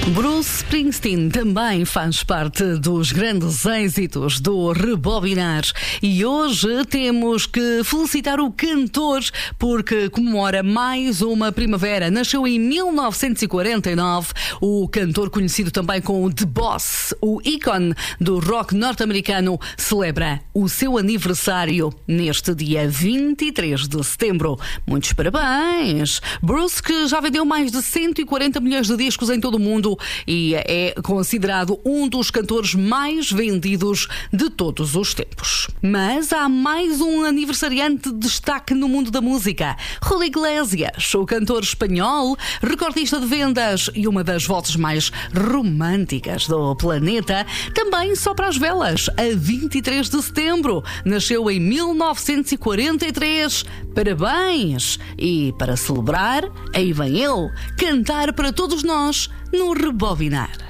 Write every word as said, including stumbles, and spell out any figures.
Bruce Springsteen também faz parte dos grandes êxitos do Rebobinar e hoje temos que felicitar o cantor porque comemora mais uma primavera. Nasceu em mil novecentos e quarenta e nove, o cantor conhecido também como The Boss, o ícone do rock norte-americano, celebra o seu aniversário neste dia vinte e três de setembro. Muitos parabéns! Bruce, que já vendeu mais de cento e quarenta milhões de discos em todo o mundo e é considerado um dos cantores mais vendidos de todos os tempos. Mas há mais um aniversariante de destaque no mundo da música. Julio Iglesias, o cantor espanhol, recordista de vendas e uma das vozes mais românticas do planeta, também sopra as velas a vinte e três de setembro. Nasceu em mil novecentos e quarenta e três. Parabéns! E para celebrar, aí vem ele, cantar para todos nós no Rebobinar.